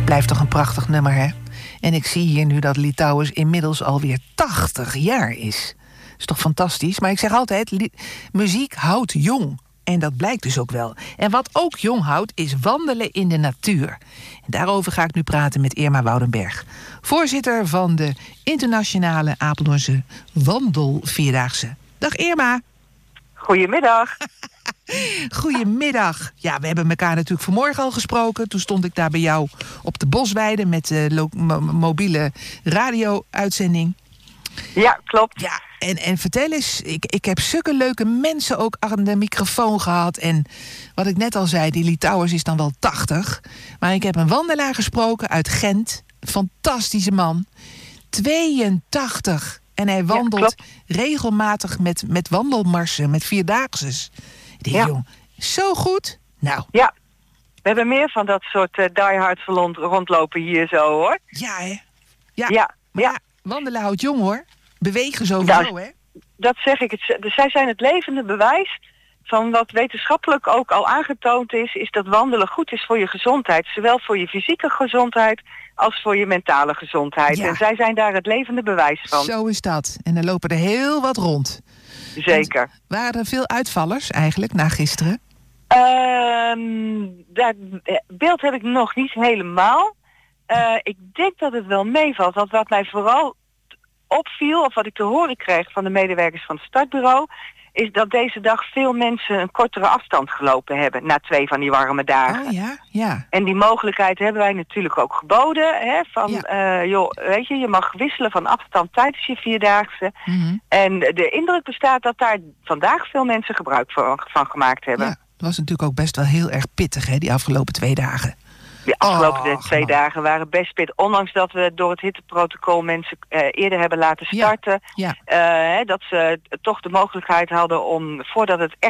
Blijft toch een prachtig nummer, hè? En ik zie hier nu dat Litouwers inmiddels alweer 80 jaar is. Is toch fantastisch? Maar ik zeg altijd, muziek houdt jong. En dat blijkt dus ook wel. En wat ook jong houdt, is wandelen in de natuur. En daarover ga ik nu praten met Irma Woudenberg. Voorzitter van de Internationale Apeldoornse Wandelvierdaagse. Dag Irma. Goedemiddag. Goedemiddag. Ja, we hebben elkaar natuurlijk vanmorgen al gesproken. Toen stond ik daar bij jou op de Bosweide met de mobiele radio-uitzending. Ja, klopt. Ja, en vertel eens, ik heb zulke leuke mensen ook aan de microfoon gehad. En wat ik net al zei, die Litouwers is dan wel 80. Maar ik heb een wandelaar gesproken uit Gent. Fantastische man. 82. En hij wandelt regelmatig met wandelmarsen, met vierdaagses. Ik denk, jong, zo goed. Nou. Ja, we hebben meer van dat soort diehards rondlopen hier zo, hoor. Ja, hè? Ja. Wandelen houdt jong, hoor. Bewegen sowieso, hè? Dat zeg ik. Zij zijn het levende bewijs van wat wetenschappelijk ook al aangetoond is dat wandelen goed is voor je gezondheid. Zowel voor je fysieke gezondheid als voor je mentale gezondheid. Ja. En zij zijn daar het levende bewijs van. Zo is dat. En er lopen er heel wat rond. Zeker. En waren er veel uitvallers eigenlijk na gisteren? Dat beeld heb ik nog niet helemaal. Ik denk dat het wel meevalt. Want wat mij vooral opviel, of wat ik te horen kreeg van de medewerkers van het startbureau, is dat deze dag veel mensen een kortere afstand gelopen hebben na 2 van die warme dagen. Oh ja. En die mogelijkheid hebben wij natuurlijk ook geboden. Hè, van, weet je mag wisselen van afstand tijdens je vierdaagse. Mm-hmm. En de indruk bestaat dat daar vandaag veel mensen gebruik van gemaakt hebben. Ja, dat was natuurlijk ook best wel heel erg pittig, hè, die afgelopen 2 dagen. De afgelopen 2 dagen waren best pittig. Ondanks dat we door het hitteprotocol mensen eerder hebben laten starten. Ja. Dat ze toch de mogelijkheid hadden om, voordat het echt